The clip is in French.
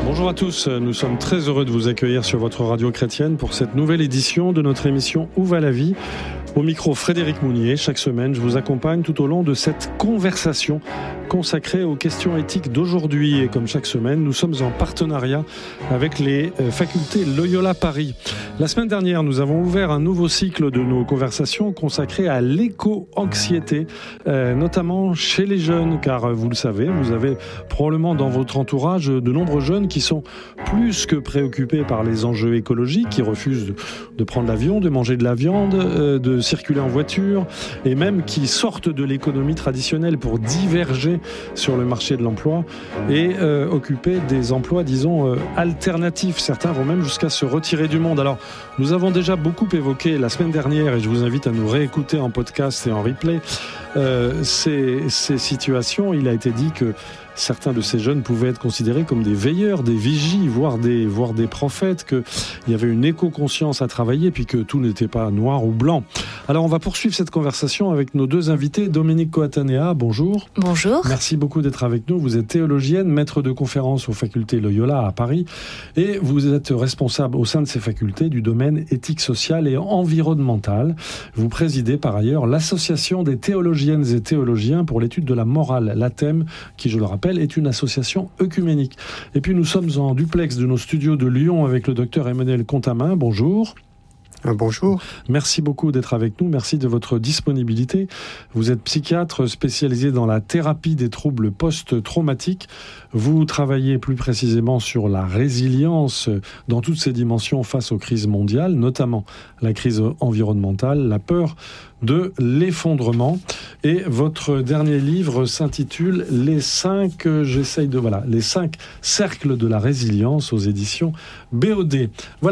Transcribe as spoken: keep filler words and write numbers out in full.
Bonjour à tous, nous sommes très heureux de vous accueillir sur votre radio chrétienne pour cette nouvelle édition de notre émission Où va la vie ? Au micro Frédéric Mounier, chaque semaine je vous accompagne tout au long de cette conversation consacrée aux questions éthiques d'aujourd'hui. Et comme chaque semaine, nous sommes en partenariat avec les facultés Loyola Paris. La semaine dernière, nous avons ouvert un nouveau cycle de nos conversations consacré à l'éco-anxiété, euh, notamment chez les jeunes, car vous le savez, vous avez probablement dans votre entourage de nombreux jeunes qui sont plus que préoccupés par les enjeux écologiques, qui refusent de, de prendre l'avion, de manger de la viande, euh, de circuler en voiture, et même qui sortent de l'économie traditionnelle pour diverger sur le marché de l'emploi et euh, occuper des emplois, disons, euh, alternatifs. Certains vont même jusqu'à se retirer du monde. Alors, nous avons déjà beaucoup évoqué la semaine dernière, et je vous invite à nous réécouter en podcast et en replay, euh, ces, ces situations. Il a été dit que certains de ces jeunes pouvaient être considérés comme des veilleurs, des vigies, voire des, voire des prophètes, qu'il y avait une éco-conscience à travailler, puis que tout n'était pas noir ou blanc. Alors on va poursuivre cette conversation avec nos deux invités. Dominique Coatanea, bonjour. Bonjour. Merci beaucoup d'être avec nous. Vous êtes théologienne, maître de conférences aux facultés Loyola à Paris, et vous êtes responsable au sein de ces facultés du domaine éthique sociale et environnementale. Vous présidez par ailleurs l'association des théologiennes et théologiens pour l'étude de la morale, l'ATEM, qui, je le rappelle, est une association œcuménique. Et puis nous sommes en duplex de nos studios de Lyon avec le docteur Emmanuel Contamin. Bonjour. Bonjour. Merci beaucoup d'être avec nous. Merci de votre disponibilité. Vous êtes psychiatre spécialisé dans la thérapie des troubles post-traumatiques. Vous travaillez plus précisément sur la résilience dans toutes ses dimensions face aux crises mondiales, notamment la crise environnementale, la peur de l'effondrement. Et votre dernier livre s'intitule Les cinq, j'essaye de, voilà, les cinq cercles de la résilience aux éditions B O D. Voilà.